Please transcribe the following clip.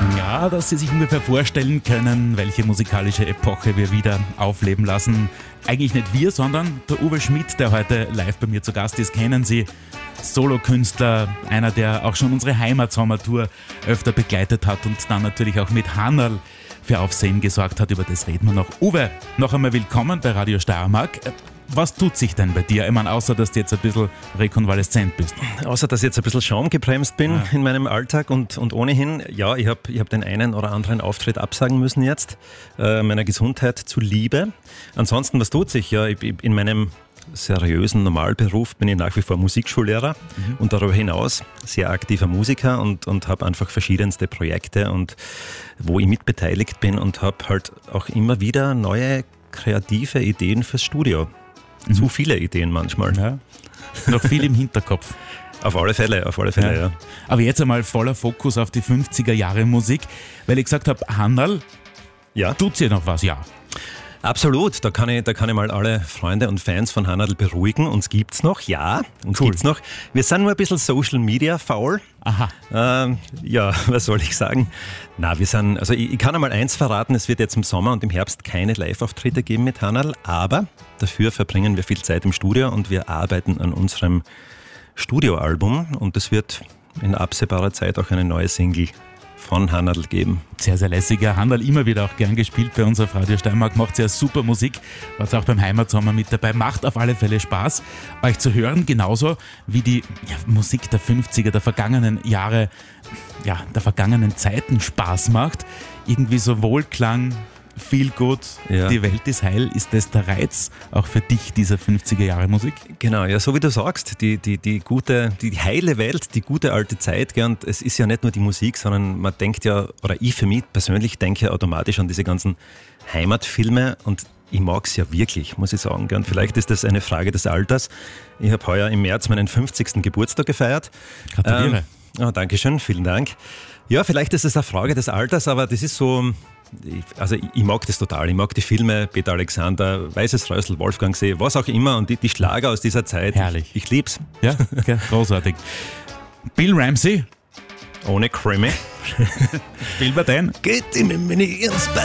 Ja, dass Sie sich ungefähr vorstellen können, welche musikalische Epoche wir wieder aufleben lassen. Eigentlich nicht wir, sondern der Uwe Schmidt, der heute live bei mir zu Gast ist, kennen Sie. Solokünstler, einer, der auch schon unsere Heimatsommertour öfter begleitet hat und dann natürlich auch mit Hannerl für Aufsehen gesorgt hat. Über das reden wir noch. Uwe, noch einmal willkommen bei Radio Steiermark. Was tut sich denn bei dir? Ich meine, außer dass du jetzt ein bisschen rekonvaleszent bist. Außer dass ich jetzt ein bisschen schaumgebremst bin in meinem Alltag und ohnehin, ja, ich hab den einen oder anderen Auftritt absagen müssen jetzt, meiner Gesundheit zuliebe. Ansonsten, was tut sich? Ja, in meinem seriösen Normalberuf bin ich nach wie vor Musikschullehrer und darüber hinaus sehr aktiver Musiker und habe einfach verschiedenste Projekte und wo ich mitbeteiligt bin und habe halt auch immer wieder neue kreative Ideen fürs Studio. Zu viele Ideen manchmal. Ja. Noch viel im Hinterkopf. Auf alle Fälle, ja. Aber jetzt einmal voller Fokus auf die 50er Jahre Musik, weil ich gesagt habe, Hannerl, Ja. tut sie noch was? Ja. Absolut, da kann ich mal alle Freunde und Fans von Hannerl beruhigen. Uns gibt's noch, ja, uns Cool. gibt's noch. Wir sind nur ein bisschen Social Media faul. Aha. Ja, was soll ich sagen? Na, wir sind, also ich kann einmal eins verraten, es wird jetzt im Sommer und im Herbst keine Live-Auftritte geben mit Hannerl, aber dafür verbringen wir viel Zeit im Studio und wir arbeiten an unserem Studioalbum und es wird in absehbarer Zeit auch eine neue Single von Hannerl geben. Sehr, sehr lässiger. Hannerl immer wieder auch gern gespielt bei uns auf Radio Steiermark, macht sehr super Musik, war auch beim Heimatsommer mit dabei, macht auf alle Fälle Spaß, euch zu hören, genauso wie die Musik der 50er, der vergangenen Jahre, der vergangenen Zeiten Spaß macht. Irgendwie so Wohlklang, viel gut, Ja. Die Welt ist heil. Ist das der Reiz auch für dich, dieser 50er Jahre Musik? Genau, ja, so wie du sagst, die heile Welt, die gute alte Zeit, gell, und es ist ja nicht nur die Musik, sondern man denkt ja, oder ich für mich persönlich denke ja automatisch an diese ganzen Heimatfilme und ich mag es ja wirklich, muss ich sagen. Gell, und vielleicht ist das eine Frage des Alters. Ich habe heuer im März meinen 50. Geburtstag gefeiert. Gratuliere. Dankeschön, vielen Dank. Ja, vielleicht ist es eine Frage des Alters, aber das ist so... ich mag das total. Ich mag die Filme, Peter Alexander, Weißes Rössl, Wolfgang See, was auch immer und die Schlager aus dieser Zeit. Herrlich. Ich lieb's. Ja, okay, großartig. Bill Ramsey, Ohne Krimi. spielen wir den? Geht ihm mit mir ins Bett.